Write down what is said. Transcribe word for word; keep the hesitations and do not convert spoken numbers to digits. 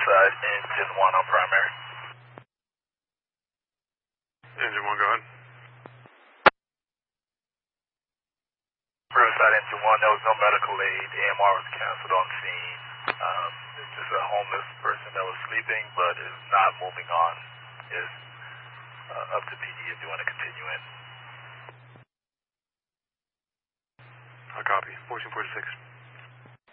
Riverside, engine one on primary. Engine one, go ahead. Riverside, engine one, there was no medical aid. A M R was canceled on scene. Um, it's just a homeless person that was sleeping but is not moving on. Is uh, up to P D if you want to continue in. I'll copy. fourteen forty-six.